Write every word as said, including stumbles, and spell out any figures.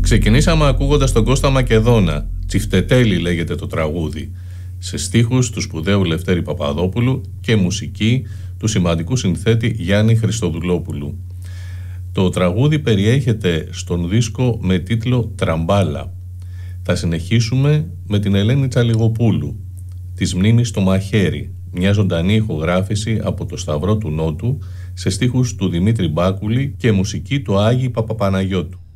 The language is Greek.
Ξεκινήσαμε ακούγοντας τον Κώστα Μακεδόνα. Τσιφτετέλη λέγεται το τραγούδι. Σε στίχους του σπουδαίου Λευτέρη Παπαδόπουλου και μουσική του σημαντικού συνθέτη Γιάννη Χριστοδουλόπουλου. Το τραγούδι περιέχεται στον δίσκο με τίτλο «Τραμπάλα». Θα συνεχίσουμε με την Ελένη Τσαλιγοπούλου, της Μνήμης στο μαχαίρι, μια ζωντανή ηχογράφηση από το Σταυρό του Νότου, σε στίχους του Δημήτρη Μπάκουλη και μουσική του Άγιου Παπαπαναγιώτου.